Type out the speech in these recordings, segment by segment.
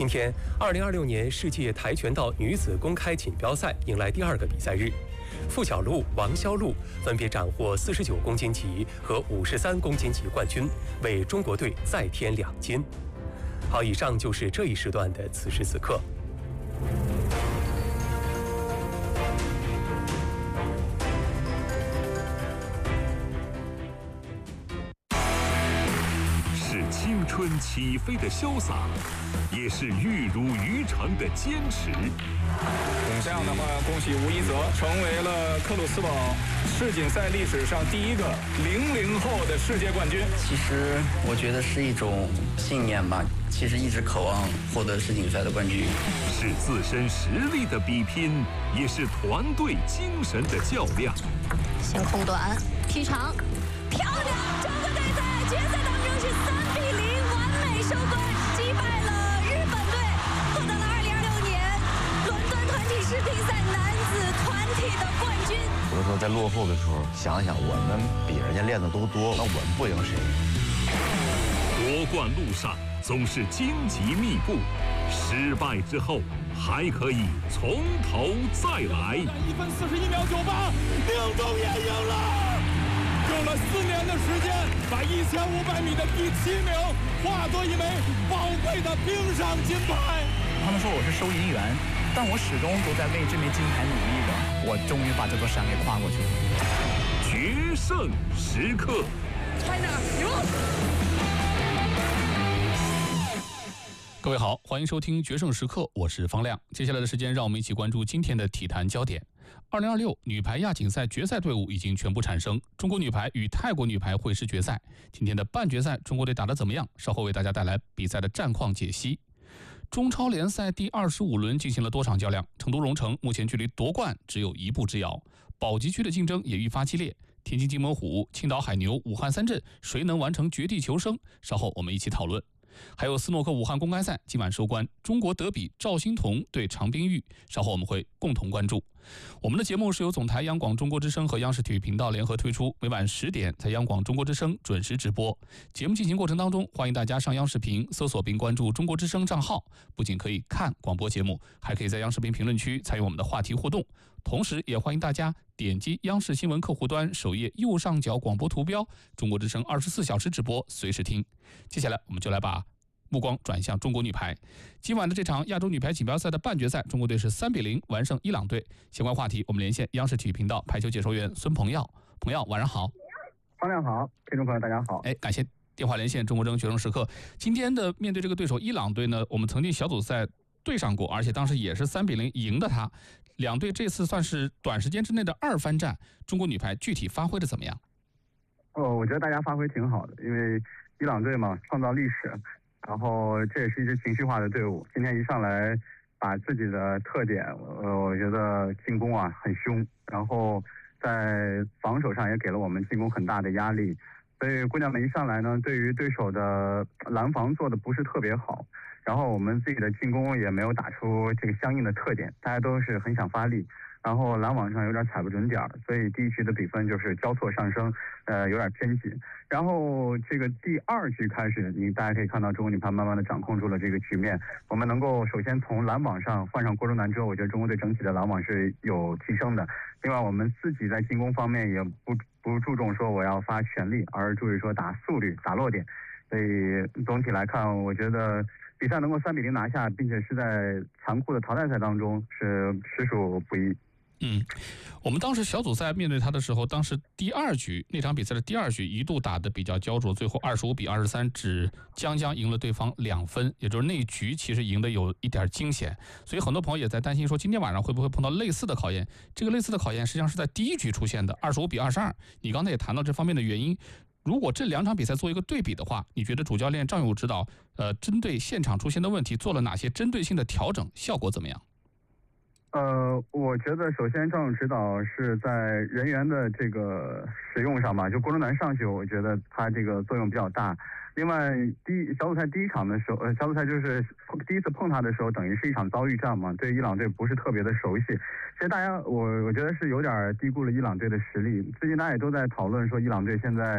今天，2026年世界跆拳道女子公开锦标赛迎来第2个比赛日，付小璐、王潇璐分别斩获49公斤级和53公斤级冠军，为中国队再添2金。好，以上就是这一时段的此时此刻。 是青春起飞的潇洒，也是玉如渔场的坚持。 这样的话，恭喜吴一泽成为了克鲁斯堡世锦赛历史上第1个00后的世界冠军。 其实我觉得是一种信念吧，其实一直渴望获得世锦赛的冠军。 是自身实力的比拼，也是团队精神的较量。 先空短，踢长，漂亮！中国队在决赛当中是3比0完美收官，击败了日本队，获得了2026年伦敦团体世乒赛男子团体的冠军。 有的时候在落后的时候，想想我们比人家练的都多，那我们不赢谁？ 夺冠路上总是荆棘密布，失败之后还可以从头再来。 1分41秒98，宁中也赢了。用了4年的时间，把1500米的第7名化作一枚宝贵的冰上金牌。 他们说我是收银员，但我始终都在为这枚金牌努力着。我终于把这座山给跨过去了。 决胜时刻 China 赢。 各位好，欢迎收听《决胜时刻》，我是方亮。接下来的时间，让我们一起关注今天的体坛焦点。2026女排亚锦赛决赛队伍已经全部产生，中国女排与泰国女排会师决赛。今天的半决赛，中国队打得怎么样？稍后为大家带来比赛的战况解析。中超联赛第25轮进行了多场较量，成都蓉城目前距离夺冠只有1步之遥，保级区的竞争也愈发激烈。天津津门虎、青岛海牛、武汉三镇，谁能完成绝地求生？稍后我们一起讨论。还有斯诺克武汉公开赛今晚收官，中国德比赵心童对常冰玉，稍后我们会共同关注。我们的节目是由总台央广中国之声和央视体育频道联合推出，每晚10点在央广中国之声准时直播。节目进行过程当中，欢迎大家上央视频搜索并关注中国之声账号，不仅可以看广播节目，还可以在央视频评论区参与我们的话题互动。同时也欢迎大家点击央视新闻客户端首页右上角广播图标，中国之声24小时直播，随时听。接下来我们就来把目光转向中国女排。今晚的这场亚洲女排锦标赛的半决赛，中国队是3比0完胜伊朗队。相关话题我们连线央视体育频道排球解说员孙鹏耀。鹏耀，晚上好。 方亮好，听众朋友大家好。 感谢电话连线中国之声决胜时刻。今天的面对这个对手伊朗队呢，我们曾经小组赛对上过，而且当时也是3比0赢的他。两队这次算是短时间之内的2番战，中国女排具体发挥的怎么样？ 我觉得大家发挥挺好的，因为伊朗队嘛，创造历史，然后这也是一支情绪化的队伍。今天一上来把自己的特点，我觉得进攻啊很凶，然后在防守上也给了我们进攻很大的压力。所以姑娘们一上来呢，对于对手的拦防做的不是特别好，然后我们自己的进攻也没有打出这个相应的特点，大家都是很想发力，然后拦网上有点踩不准点，所以第一局的比分就是交错上升，有点偏激。然后这个第2局开始，大家可以看到中国女排慢慢的掌控住了这个局面。我们能够首先从拦网上换上郭忠南之后，我觉得中国队整体的拦网是有提升的。另外我们自己在进攻方面也不注重说我要发全力，而注意说打速率、打落点。所以总体来看，我觉得比赛能够3比0拿下，并且是在残酷的淘汰赛当中是实属不易。 我们当时小组赛面对他的时候，当时第2局那场比赛的第2局一度打得比较焦灼，最后25比23只将赢了对方2分，也就是那一局其实赢得有一点惊险。所以很多朋友也在担心说，今天晚上会不会碰到类似的考验？这个类似的考验实际上是在第1局出现的，25比22。你刚才也谈到这方面的原因。如果这2场比赛做一个对比的话，你觉得主教练张勇指导针对现场出现的问题做了哪些针对性的调整，效果怎么样？ 我觉得首先张勇指导是在人员的这个使用上吧，就郭忠南上去，我觉得他这个作用比较大。另外，小组赛第1场的时候，小组赛就是第一次碰他的时候，等于是一场遭遇战嘛，对伊朗队不是特别的熟悉。其实大家，我觉得是有点低估了伊朗队的实力。最近大家也都在讨论说，伊朗队现在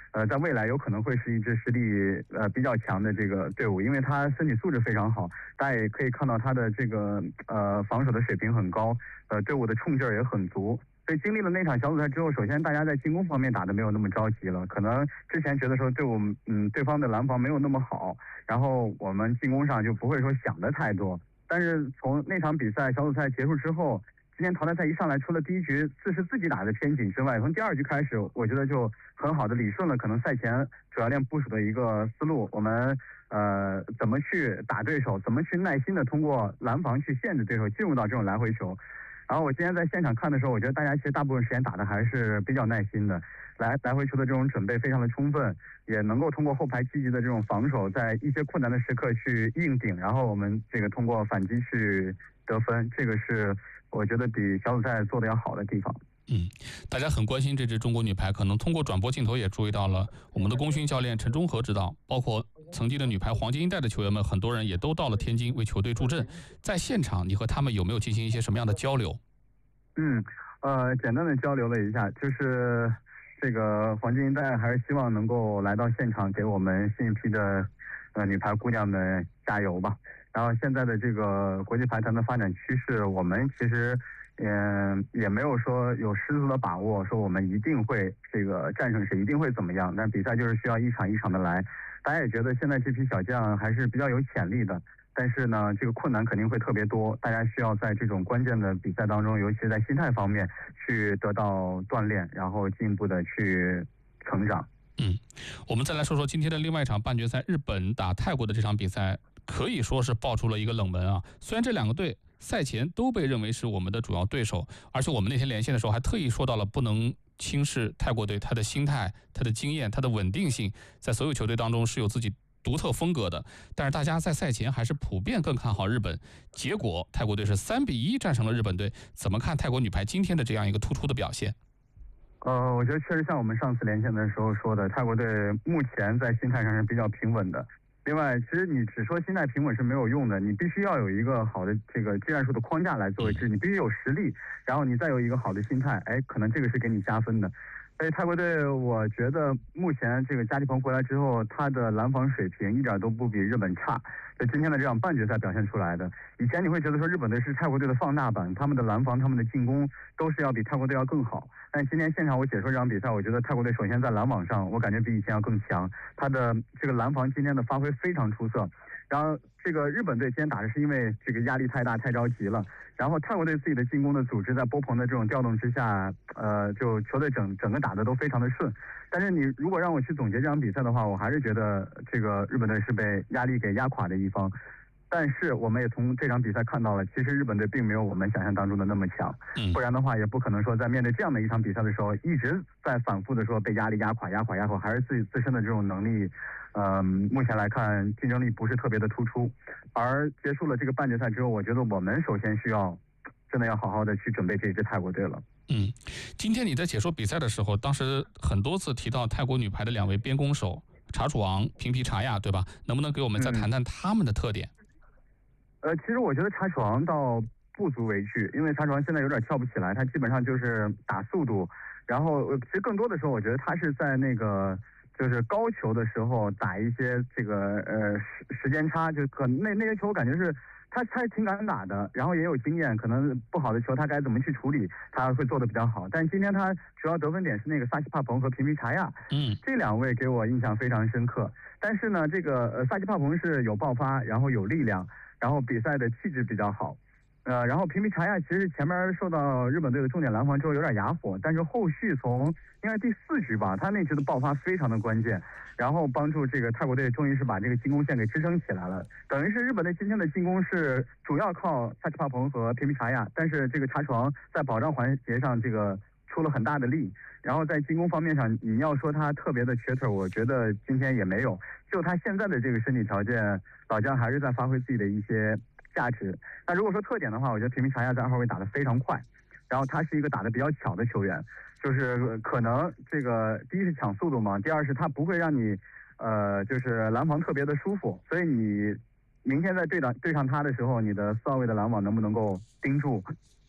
在未来有可能会是一支实力比较强的这个队伍，因为他身体素质非常好，大家也可以看到他的这个防守的水平很高，队伍的冲劲儿也很足。所以经历了那场小组赛之后，首先大家在进攻方面打得没有那么着急了，可能之前觉得说对方的拦防没有那么好，然后我们进攻上就不会说想的太多。但是从那场比赛小组赛结束之后，今天淘汰赛一上来，除了第一局是自己打的偏紧之外，从第2局开始，我觉得就很好的理顺了可能赛前主教练部署的一个思路。我们怎么去打对手，怎么去耐心的通过拦防去限制对手进入到这种来回球。然后我今天在现场看的时候，我觉得大家其实大部分时间打的还是比较耐心的，来回球的这种准备非常的充分，也能够通过后排积极的这种防守，在一些困难的时刻去硬顶，然后我们这个通过反击去得分，这个是我觉得比小组赛做的要好的地方。 大家很关心这支中国女排，可能通过转播镜头也注意到了我们的功勋教练陈忠和指导，包括曾经的女排黄金一代的球员们，很多人也都到了天津为球队助阵。在现场，你和他们有没有进行一些什么样的交流？ 简单的交流了一下，就是这个黄金一代还是希望能够来到现场给我们新一批的女排姑娘们加油吧。然后现在的这个国际排坛的发展趋势，我们其实也没有说有十足的把握，说我们一定会这个战胜谁，一定会怎么样。但比赛就是需要一场一场的来。大家也觉得现在这批小将还是比较有潜力的，但是呢，这个困难肯定会特别多。大家需要在这种关键的比赛当中，尤其是在心态方面去得到锻炼，然后进一步的去成长。 我们再来说说今天的另外一场半决赛，日本打泰国的这场比赛，可以说是爆出了一个冷门啊。虽然这两个队赛前都被认为是我们的主要对手，而且我们那天连线的时候还特意说到了不能轻视泰国队，他的心态、他的经验、他的稳定性，在所有球队当中是有自己独特风格的。但是大家在赛前还是普遍更看好日本，结果泰国队是3-1战胜了日本队。怎么看泰国女排今天的这样一个突出的表现？ 我觉得确实像我们上次连线的时候说的，泰国队目前在心态上是比较平稳的。另外，其实你只说心态平稳是没有用的，你必须要有一个好的这个技战术的框架来作为支持，你必须有实力，然后你再有一个好的心态，可能这个是给你加分的。所以泰国队，我觉得目前这个加蒂蓬回来之后，他的拦防水平一点都不比日本差。在今天的这样半决赛表现出来的，以前你会觉得说日本队是泰国队的放大版，他们的拦防、他们的进攻都是要比泰国队要更好。但今天现场我解说这场比赛，我觉得泰国队首先在拦网上，我感觉比以前要更强，他的这个拦防今天的发挥非常出色。然后这个日本队今天打的是因为这个压力太大太着急了，然后泰国队自己的进攻的组织在波鹏的这种调动之下，就球队整个打得都非常的顺。但是你如果让我去总结这场比赛的话，我还是觉得这个日本队是被压力给压垮的一方。但是我们也从这场比赛看到了，其实日本队并没有我们想象当中的那么强，不然的话也不可能说在面对这样的一场比赛的时候，一直在反复的说被压力压垮，还是自身的这种能力，目前来看竞争力不是特别的突出。而结束了这个半决赛之后，我觉得我们首先需要真的要好好的去准备这支泰国队了。 今天你在解说比赛的时候，当时很多次提到泰国女排的2位边攻手查楚昂、平皮查亚，对吧？能不能给我们再谈谈他们的特点？ 其实我觉得查楚昂倒不足为惧，因为查楚昂现在有点跳不起来，他基本上就是打速度，然后其实更多的时候我觉得他是在那个就是高球的时候打一些这个时间差，就可能那些球我感觉是他挺敢打的，然后也有经验，可能不好的球他该怎么去处理他会做得比较好。但今天他主要得分点是那个萨奇帕蓬和平皮查亚，这2位给我印象非常深刻。但是呢，这个萨奇帕蓬是有爆发，然后有力量，然后比赛的气质比较好，然后平皮查亚其实前面受到日本队的重点拦防之后有点哑火，但是后续从应该第4局吧，他那局的爆发非常的关键，然后帮助这个泰国队终于是把这个进攻线给支撑起来了。等于是日本队今天的进攻是主要靠萨奇帕蓬和平皮查亚，但是这个查楚昂在保障环节上这个出了很大的力，然后在进攻方面上，你要说他特别的缺腿，我觉得今天也没有。就他现在的这个身体条件，老将还是在发挥自己的一些价值。那如果说特点的话，我觉得平皮查亚在2号位打得非常快，然后他是一个打得比较巧的球员，就是可能这个第一是抢速度嘛，第二是他不会让你就是拦防特别的舒服，所以你明天在对上他的时候，你的4号位的拦网能不能够盯住？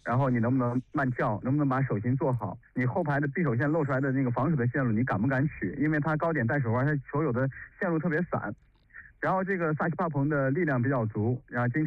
然后你能不能慢叫，能不能把手型做好，你后排的匕首线露出来的那个防守的线路你敢不敢取，因为他高点带手腕，他球有的线路特别散。然后这个萨奇帕彭的力量比较足，然后经常